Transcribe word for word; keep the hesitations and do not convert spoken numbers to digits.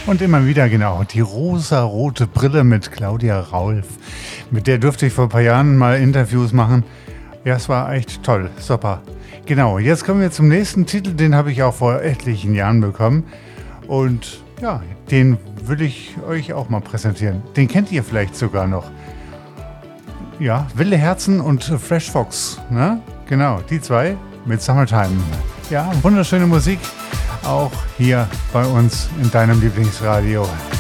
Und immer wieder, genau, die rosa-rote Brille mit Claudia Raulf. Mit der durfte ich vor ein paar Jahren mal Interviews machen. Ja, es war echt toll, super. Genau, jetzt kommen wir zum nächsten Titel, den habe ich auch vor etlichen Jahren bekommen. Und ja, den will ich euch auch mal präsentieren. Den kennt ihr vielleicht sogar noch. Ja, Wilde Herzen und Fresh Fox, ne? Genau, die zwei mit Summertime. Ja, wunderschöne Musik, auch hier bei uns in deinem Lieblingsradio.